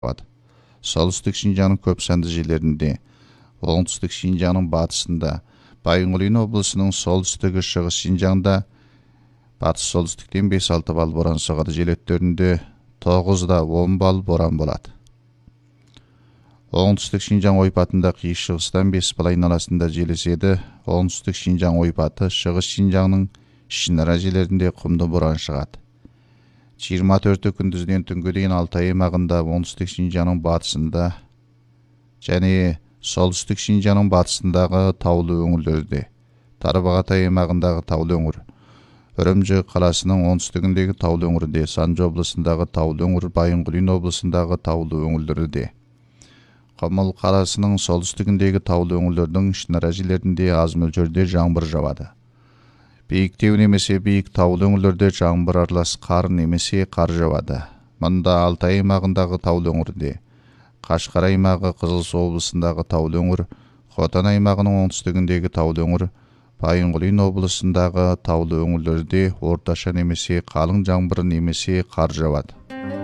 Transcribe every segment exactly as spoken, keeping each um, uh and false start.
жауады. Солтүстік Шинжаңның көп санды жерлерінде, оңтүстік Шинжаңның батысында, Байынғолин облысының солтүстігі шығыс Шинжаңда батыс солтүстіктен бес алты балл боран соғады. Жел өттерінде тоғызда он балл боран болады. Оңтүстік Шинжаң ойпатында қиыс шығыстан бес балл айналасында жел еседі. Оңтүстік Шинжаң ойпаты шығыс Шинжаңның ішінара жерлерінде құмды боран шығады. жиырма төрті күндізден түнге дейін Алтай аймағында, оңтүстік Шинжаңның батысында және солтүстік Шинжаңның батысындағы таулы өңірлерде, Тарбағатай аймағындағы таулы өңір, Үрімжі қаласының оңтүстігіндегі таулы өңірде, Санжы облысындағы таулы өңір, Байынғолин облысындағы таулы өңірлерде, Құмыл қаласының солтүстігіндегі таулы өңірлердің ішінара жерлерінде аз мөлшерде жаңбыр жауады. Биіктеу немесе биік таулы өңірлерде жаңбыр аралас қар немесе қар жауады. Мұнда Алтай аймағындағы таулы өңірде, Қашқар аймағы, Қызылсу облысындағы таулы өңір, Хотан аймағының оңтүстігіндегі таулы өңір, Байынғолин облысындағы таулы өңірлерде орташа немесе қалың жаңбыр немесе қар жауады.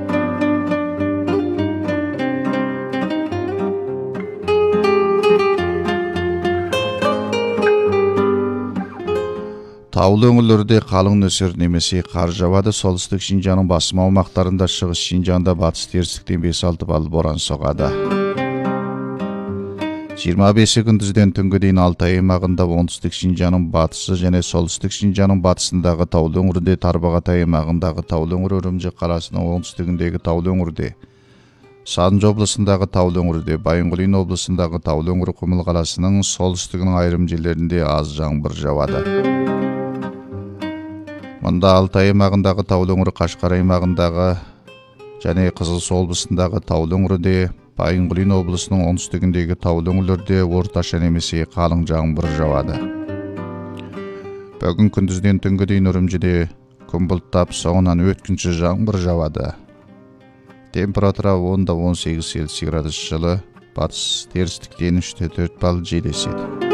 Таулы өңірлерде қалың нөсер немесе қар жауады. Солтүстік Шинжаңның басым аумақтарында, шығыс Шинжаңда батыс терістіктен бес алты балл боран соғады. жиырма бесі күндізден түнге дейін Алтай аймағында, оңтүстік Шинжаңның батысы және солтүстік Шинжаңның батысындағы таулы өңірде, Тарбағатай аймағындағы таулы өңір, Үрімжі қаласының оңтүстігіндегі таулы өңірде, Санжы облысындағы таулы өңірде, Байынғолин облысындағы таулы өңір, Құмыл қаласының солтүстігінің айырым жерлерінде аз жаңбыр жауады. Мұнда Алтай аймағындағы таулы өңір, Қашқар аймағындағы және Қызылсу облысындағы таулы өңірде, Байынғолин облысының оңтүстігіндегі таулы өңірлерде орташа немесе қалың жаңбыр жауады. Бүгін күндізден түнге дейін Үрімжіде күн бұлттап, соңынан өткінші жаңбыр жауады. Температура он да он сегіз Цельсий градус, жылы батыс терістіктен үш те төрт балл жел еседі.